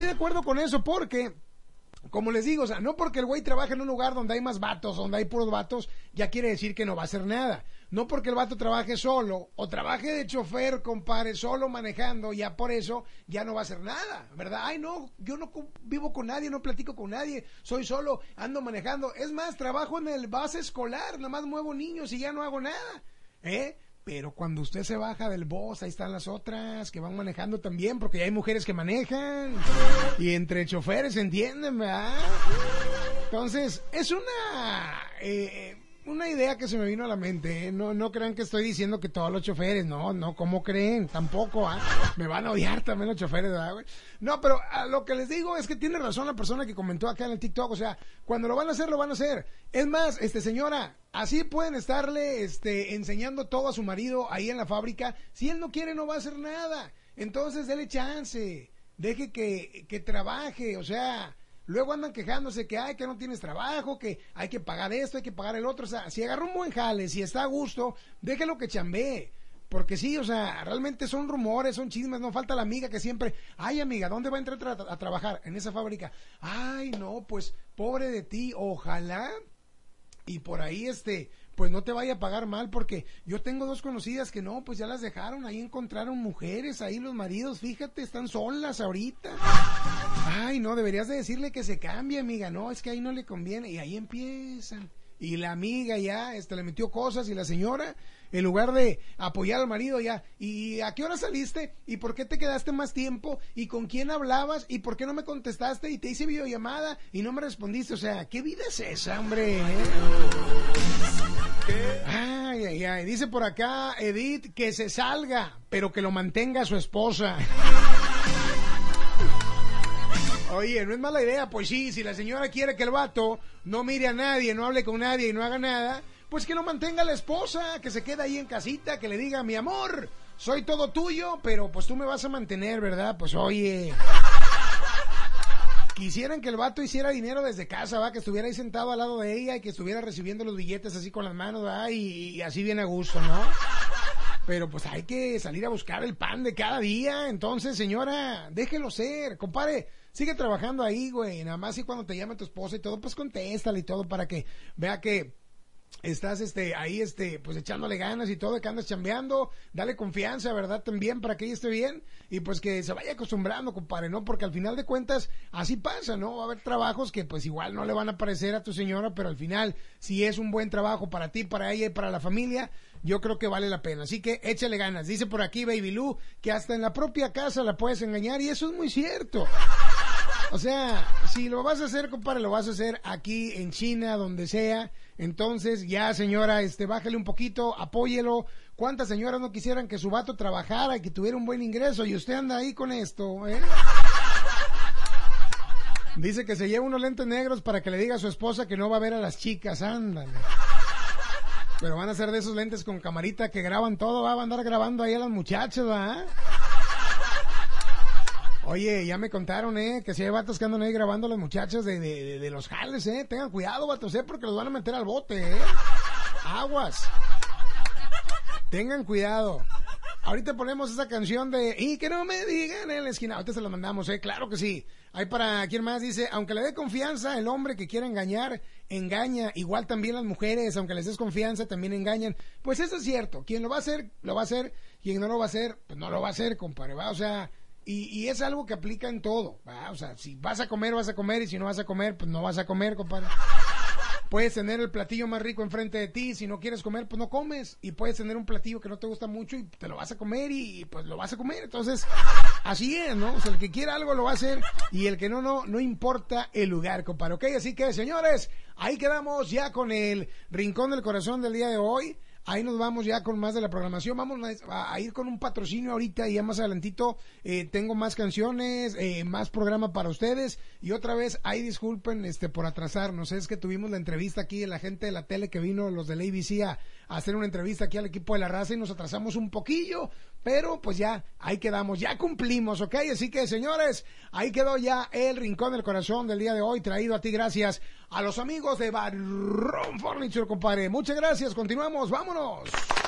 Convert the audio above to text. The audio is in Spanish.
de acuerdo con eso porque, como les digo, o sea, no porque el güey trabaja en un lugar donde hay más vatos, donde hay puros vatos, ya quiere decir que no va a hacer nada. No porque el vato trabaje solo o trabaje de chofer, compadre, solo manejando, ya por eso ya no va a hacer nada, ¿verdad? Ay, no, yo no vivo con nadie, no platico con nadie, soy solo, ando manejando. Es más, trabajo en el bus escolar, nada más muevo niños y ya no hago nada, ¿eh? Pero cuando usted se baja del bus, ahí están las otras que van manejando también, porque ya hay mujeres que manejan y entre choferes se entienden, ¿verdad? Entonces, es una idea que se me vino a la mente, ¿eh? No crean que estoy diciendo que todos los choferes, no, ¿cómo creen? Tampoco, ¿ah? Me van a odiar también los choferes, ¿verdad, güey? No, pero lo que les digo es que tiene razón la persona que comentó acá en el TikTok, o sea, cuando lo van a hacer, lo van a hacer. Es más, señora, así pueden estarle, enseñando todo a su marido ahí en la fábrica. Si él no quiere, no va a hacer nada. Entonces, dele chance, deje que trabaje, o sea... Luego andan quejándose que que no tienes trabajo, que hay que pagar esto, hay que pagar el otro. O sea, si agarra un buen jale, si está a gusto, déjelo que chambee. Porque sí, o sea, realmente son rumores, son chismes, no falta la amiga que siempre, ay amiga, ¿dónde va a entrar a trabajar? En esa fábrica. Ay, no, pues, pobre de ti, ojalá. Y por ahí, pues no te vaya a pagar mal, porque yo tengo 2 conocidas que no, pues ya las dejaron, ahí encontraron mujeres, ahí los maridos, fíjate, están solas ahorita. Ay, no, deberías de decirle que se cambie, amiga, no, es que ahí no le conviene, y ahí empiezan. Y la amiga ya, le metió cosas, y la señora, en lugar de apoyar al marido ya, ¿y a qué hora saliste? ¿Y por qué te quedaste más tiempo? ¿Y con quién hablabas? ¿Y por qué no me contestaste? Y te hice videollamada y no me respondiste. O sea, ¿qué vida es esa, hombre? Ay, dice por acá Edith que se salga, pero que lo mantenga su esposa. Oye, no es mala idea, pues sí, si la señora quiere que el vato no mire a nadie, no hable con nadie y no haga nada, pues que lo mantenga la esposa, que se quede ahí en casita, que le diga, mi amor, soy todo tuyo, pero pues tú me vas a mantener, ¿verdad? Pues oye, quisieran que el vato hiciera dinero desde casa, ¿va? Que estuviera ahí sentado al lado de ella y que estuviera recibiendo los billetes así con las manos, ¿va? Y así bien a gusto, ¿no? Pero pues hay que salir a buscar el pan de cada día. Entonces, señora, déjelo ser, compadre, sigue trabajando ahí, güey. Nada más y cuando te llame tu esposa y todo, pues contéstale y todo para que vea que estás ahí pues echándole ganas y todo, que andas chambeando. Dale confianza, ¿verdad? También para que ella esté bien y pues que se vaya acostumbrando, compadre, ¿no? Porque al final de cuentas así pasa, ¿no? Va a haber trabajos que pues igual no le van a parecer a tu señora, pero al final si es un buen trabajo para ti, para ella y para la familia, yo creo que vale la pena. Así que échale ganas. Dice por aquí Baby Lu que hasta en la propia casa la puedes engañar y eso es muy cierto. O sea, si lo vas a hacer, compadre, lo vas a hacer aquí en China, donde sea. Entonces, ya, señora, bájale un poquito, apóyelo. ¿Cuántas señoras no quisieran que su vato trabajara y que tuviera un buen ingreso? Y usted anda ahí con esto, ¿eh? Dice que se lleva unos lentes negros para que le diga a su esposa que no va a ver a las chicas, ándale. Pero van a ser de esos lentes con camarita que graban todo, va a andar grabando ahí a las muchachas, ¿va? Oye, ya me contaron, que si hay vatos que andan ahí grabando a las muchachas de los jales, tengan cuidado, vatos, porque los van a meter al bote, aguas, tengan cuidado. Ahorita ponemos esa canción de y que no me digan en la esquina, ahorita se la mandamos, claro que sí. Hay para quien más dice, aunque le dé confianza, el hombre que quiera engañar, engaña. Igual también las mujeres, aunque les des confianza, también engañan. Pues eso es cierto, quien lo va a hacer, lo va a hacer, quien no lo va a hacer, pues no lo va a hacer, compadre, ¿va? O sea, y es algo que aplica en todo, ¿va? O sea, si vas a comer, y si no vas a comer, pues no vas a comer, compadre. Puedes tener el platillo más rico enfrente de ti, si no quieres comer, pues no comes. Y puedes tener un platillo que no te gusta mucho y te lo vas a comer y pues lo vas a comer. Entonces, así es, ¿no? O sea, el que quiera algo lo va a hacer y el que no importa el lugar, compadre, ¿ok? Así que, señores, ahí quedamos ya con el Rincón del Corazón del día de hoy. Ahí nos vamos ya con más de la programación. Vamos a ir con un patrocinio ahorita y ya más adelantito tengo más canciones, más programa para ustedes. Y otra vez, ahí disculpen por atrasarnos. Es que tuvimos la entrevista aquí de la gente de la tele que vino, los del ABC, a hacer una entrevista aquí al equipo de La Raza y nos atrasamos un poquillo. Pero pues ya, ahí quedamos, ya cumplimos, ¿ok? Así que, señores, ahí quedó ya el Rincón del Corazón del día de hoy, traído a ti gracias a los amigos de Barrón Furniture, compadre. Muchas gracias, continuamos, vámonos.